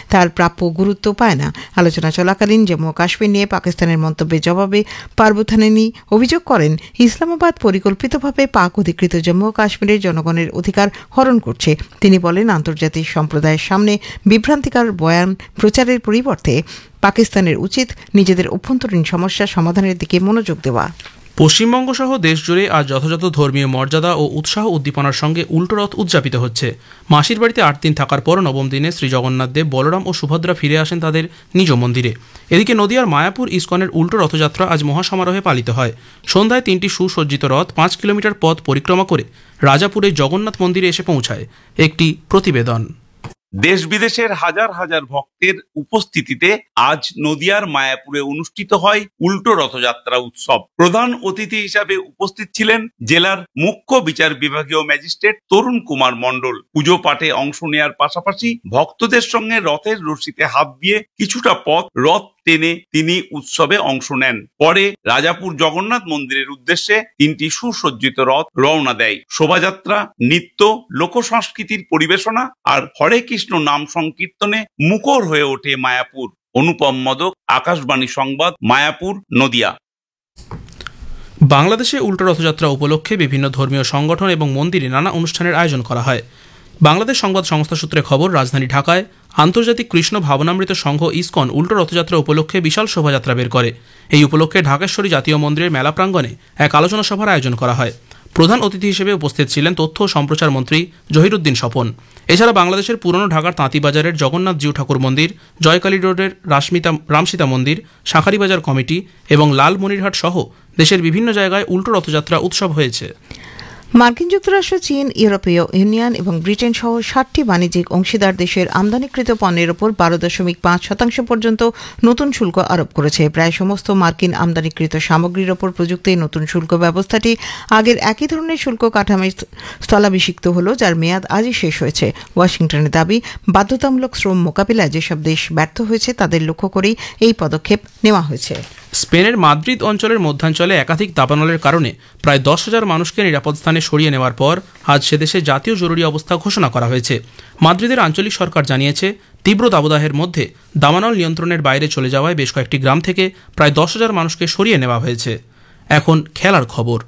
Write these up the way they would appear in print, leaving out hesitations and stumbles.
তার প্রাপ্য গুরুত্ব পায় না। আলোচনা চলাকালীন জম্মু ও কাশ্মীর নিয়ে পাকিস্তানের মন্তব্যের জবাবে পার্বত্য থানানি অভিযোগ করেন, ইসলামাবাদ পরিকল্পিতভাবে পাক অধিকৃত জম্মু ও কাশ্মীরের জনগণের অধিকার হরণ করছে। তিনি বলেন, আন্তর্জাতিক সম্প্রদায়ের সামনে বিভ্রান্তিকর বয়ান প্রচারের পরিবর্তে পাকিস্তানের উচিত নিজেদের অভ্যন্তরীণ সমস্যা সমাধানের দিকে মনোযোগ দেওয়া। পশ্চিমবঙ্গ সহ দেশজুড়ে আজ যথাযথ ধর্মীয় মর্যাদা ও উৎসাহ উদ্দীপনার সঙ্গে উল্টো রথ উদযাপিত হচ্ছে। মাসির বাড়িতে 8 দিন থাকার পর নবম দিনে শ্রী জগন্নাথ দেব, বলরাম ও সুভদ্রা ফিরে আসেন তাদের নিজ মন্দিরে। এদিকে নদিয়ার মায়াপুর ইস্কনের উল্টো রথযাত্রা আজ মহাসমারোহে পালিত হয়। সন্ধ্যায় 3টি সুসজ্জিত রথ 5 কিলোমিটার পথ পরিক্রমা করে রাজাপুরে জগন্নাথ মন্দিরে এসে পৌঁছায়। একটি প্রতিবেদন। দেশ বিদেশের হাজার হাজার ভক্তের উপস্থিতিতে আজ নদিয়ার মায়াপুরে অনুষ্ঠিত হয় উল্টো রথযাত্রা উৎসব। প্রধান অতিথি হিসাবে উপস্থিত ছিলেন জেলার মুখ্য বিচার বিভাগীয় ম্যাজিস্ট্রেট তরুণ কুমার মণ্ডল। পুজো পাঠে অংশ নেওয়ার পাশাপাশি ভক্তদের সঙ্গে রথের রশিতে হাত দিয়ে কিছুটা পথ রথ টেনে তিনি উৎসবে অংশ নেন। পরে রাজাপুর জগন্নাথ মন্দিরের উদ্দেশ্যে 3টি সুসজ্জিত রথ রওনা দেয়। শোভাযাত্রা, নৃত্য, লোক সংস্কৃতির পরিবেশনা আর হরে কৃষ্ণ নাম সংকীর্তনে মুখর হয়ে ওঠে মায়াপুর। অনুপম মদক, আকাশবাণী সংবাদ, মায়াপুর, নদিয়া। বাংলাদেশে উল্টো রথযাত্রা উপলক্ষে বিভিন্ন ধর্মীয় সংগঠন এবং মন্দিরে নানা অনুষ্ঠানের আয়োজন করা হয়। বাংলাদেশ সংবাদ সংস্থা সূত্রে খবর, রাজধানী ঢাকায় আন্তর্জাতিক কৃষ্ণ ভাবনামৃত সংঘ ইসকন উল্টো রথযাত্রা উপলক্ষে বিশাল শোভাযাত্রা বের করে। এই উপলক্ষে ঢাকেশ্বরী জাতীয় মন্দিরের মেলা প্রাঙ্গণে এক আলোচনা সভার আয়োজন করা হয়। প্রধান অতিথি হিসেবে উপস্থিত ছিলেন তথ্য ও সম্প্রচার মন্ত্রী জহিরুদ্দিন স্বপন। এছাড়া বাংলাদেশের পুরনো ঢাকার তাঁতিবাজারের জগন্নাথ জিউ ঠাকুর মন্দির, জয়কালী রোডের রামসীতা মন্দির, শাঁখারীবাজার কমিটি এবং লালমনিরহাট সহ দেশের বিভিন্ন জায়গায় উল্টো রথযাত্রা উৎসব হয়েছে। মার্কিন যুক্তরাষ্ট্র, চীন, ইউরোপীয় ইউনিয়ন এবং ব্রিটেন সহ 60টি বাণিজ্যিক অংশীদার দেশের আমদানিকৃত পণ্যের ওপর 12.5% পর্যন্ত নতুন শুল্ক আরোপ করেছে। প্রায় সমস্ত মার্কিন আমদানিকৃত সামগ্রীর ওপর প্রযুক্ত এই নতুন শুল্ক ব্যবস্থাটি আগের একই ধরনের শুল্ক কাঠামোয় স্থলাভিষিক্ত হল, যার মেয়াদ আজই শেষ হয়েছে। ওয়াশিংটনের দাবি, বাধ্যতামূলক শ্রম মোকাবিলায় যেসব দেশ ব্যর্থ হয়েছে তাদের লক্ষ্য করেই এই পদক্ষেপ নেওয়া হয়েছে। স্পেনের মাদ্রিদ অঞ্চলের মধ্যাঞ্চলে একাধিক দাবানলের কারণে প্রায় 10,000 মানুষকে নিরাপদ স্থানে সরিয়ে নেওয়ার পর আজ সেদেশে জাতীয় জরুরি অবস্থা ঘোষণা করা হয়েছে। মাদ্রিদের আঞ্চলিক সরকার জানিয়েছে, তীব্র দাবদাহের মধ্যে দাবানল নিয়ন্ত্রণের বাইরে চলে যাওয়ায় বেশ কয়েকটি গ্রাম থেকে প্রায় 10,000 মানুষকে সরিয়ে নেওয়া হয়েছে। এখন খেলার খবর।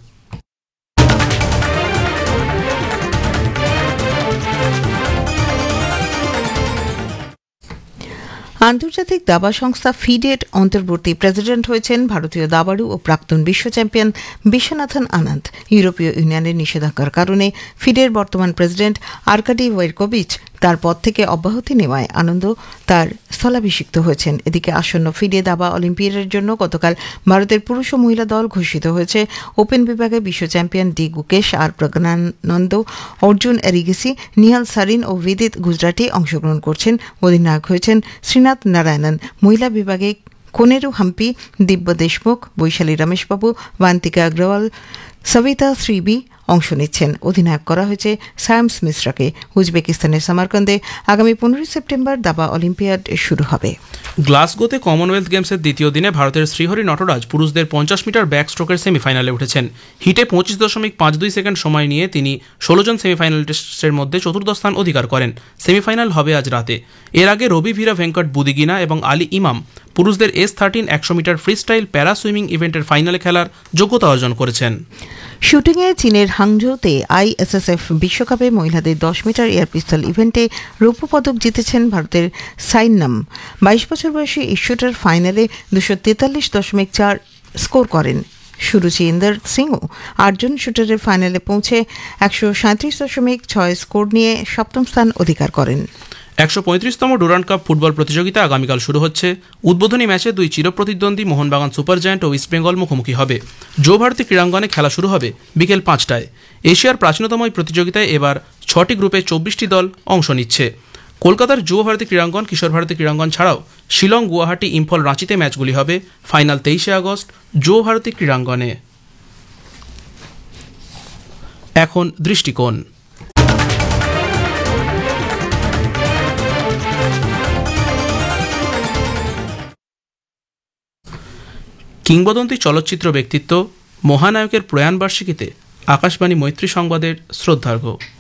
আন্তর্জাতিক দাবা সংস্থা ফিডের অন্তর্বর্তী প্রেসিডেন্ট হয়েছেন ভারতীয় দাবাড়ু ও প্রাক্তন বিশ্ব চ্যাম্পিয়ন বিশ্বনাথন আনন্দ। ইউরোপীয় ইউনিয়নের নিষেধাজ্ঞার কারণে ফিডের বর্তমান প্রেসিডেন্ট আর্কাডি ওয়েরকোভিচ তার পদ থেকে অব্যাহতি নেওয়ায় আনন্দ তার স্থলাভিষিক্ত হয়েছেন। এদিকে আসন্ন ফিডে দাবা অলিম্পিয়াডের জন্য গতকাল ভারতের পুরুষ ও মহিলা দল ঘোষিত হয়েছে। ওপেন বিভাগে বিশ্ব চ্যাম্পিয়ন ডি গুকেশ, আর প্রজ্ঞানন্দ, অর্জুন এরিগেসি, নিহাল সারিন ও বিদিত গুজরাটি অংশগ্রহণ করছেন। অধিনায়ক হয়েছেন শ্রীনাথ নারায়ণন। মহিলা বিভাগে কোনেরু হাম্পি, দিব্য দেশমুখ, বৈশালী রমেশবাবু, বান্তিকা অগ্রওয়াল, সবিতা শ্রীবি অংশ নিচ্ছেন। অধিনায়ক করা হয়েছে সায়ামস মিশ্রাকে। উজবেকিস্তানের সামারকান্দে আগামী 15 সেপ্টেম্বর দাবা অলিম্পিয়াড শুরু হবে। গ্লাসগোতে কমনওয়েলথ গেমসের দ্বিতীয় দিনে ভারতের শ্রীহরি নটরাজ পুরুষদের 50 মিটার ব্যাক স্ট্রোকের সেমিফাইনালে উঠেছেন। হিটে 25.52 সেকেন্ড সময় নিয়ে তিনি 16 জন সেমিফাইনালিস্টের মধ্যে চতুর্থ স্থান অধিকার করেন। সেমিফাইনাল হবে আজ রাতে। এর আগে রবি ভিরা ভেঙ্কট বুদিগিনা এবং আলী ইমাম পুরুষদের S13 100 মিটার ফ্রিস্টাইল প্যারা সুইমিং ইভেন্টের ফাইনালে খেলার যোগ্যতা অর্জন করেছেন। শুটিংয়ে চীনের হাংঝৌতে ISSF বিশ্বকাপে মহিলাদের 10 মিটার এয়ার পিস্তল ইভেন্টে রৌপ্য পদক জিতেছেন ভারতের সাইন্নাম। 22 বছর বয়সী এই শুটার ফাইনালে 243.4 স্কোর করেন। সুরুচি ইন্দর সিংও 8 জন শুটারের ফাইনালে পৌঁছে 137.6 স্কোর নিয়ে সপ্তম স্থান অধিকার করেন। 135তম ডুরান্ড কাপ ফুটবল প্রতিযোগিতা আগামীকাল শুরু হচ্ছে। উদ্বোধনী ম্যাচে দুই চিরপ্রতিদ্বন্দ্বী মোহনবাগান সুপার জায়ান্ট ও ইস্টবেঙ্গল মুখোমুখি হবে। যুবভারতী ক্রীড়াঙ্গনে খেলা শুরু হবে বিকেল 5টায়। এশিয়ার প্রাচীনতম এই প্রতিযোগিতায় এবার 6টি গ্রুপে 24টি দল অংশ নিচ্ছে। কলকাতার যুবভারতী ক্রীড়াঙ্গন, কিশোর ভারতী ক্রীড়াঙ্গন ছাড়াও শিলং, গুয়াহাটি, ইম্ফল, রাঁচিতে ম্যাচগুলি হবে। Final 23 August Yuva Bharati ক্রীড়াঙ্গনে। এখন দৃষ্টিকোণ। কিংবদন্তি চলচ্চিত্র ব্যক্তিত্ব মহানায়কের প্রয়াণবার্ষিকীতে আকাশবাণী মৈত্রী সংবাদের শ্রদ্ধার্ঘ্য।